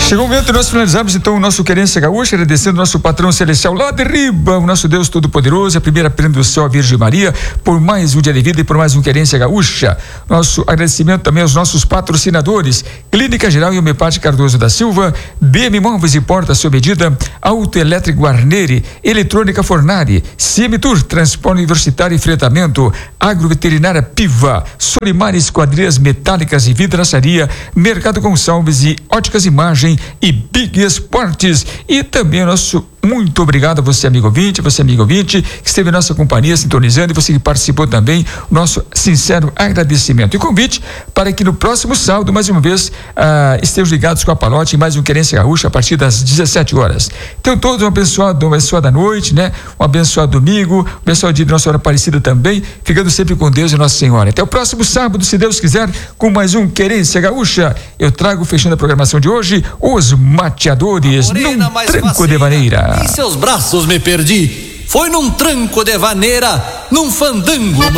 Chegou o momento de nós finalizarmos então o nosso Querência Gaúcha, agradecendo o nosso patrão celestial lá de riba, o nosso Deus Todo-Poderoso, a primeira prenda do céu, a Virgem Maria, por mais um dia de vida e por mais um Querência Gaúcha. Nosso agradecimento também aos nossos patrocinadores, Clínica Geral e Homeopática Cardoso da Silva, BM Móveis e Portas sob medida, Autoelétrico Guarneri, Eletrônica Fornari, CIEMTUR, Transporte Universitário e Fretamento, Agroveterinária Piva, Solimar Esquadrias Metálicas e Vidraçaria, Mercado Gonçalves e Óticas Imagem e Big Esportes. E também o nosso muito obrigado a você, amigo ouvinte, que esteve em nossa companhia sintonizando, e você que participou também, o nosso sincero agradecimento e convite para que no próximo sábado, mais uma vez, estejam ligados com a Palote em mais um Querência Gaúcha a partir das 17 horas. Então, todos uma abençoada noite, né? Um abençoado domingo, um abençoado dia de Nossa Senhora Aparecida também, ficando sempre com Deus e Nossa Senhora. Até o próximo sábado, se Deus quiser, com mais um Querência Gaúcha. Eu trago, fechando a programação de hoje, os Mateadores num tranco de vaneira. Em seus braços me perdi, foi num tranco de vaneira, num fandango.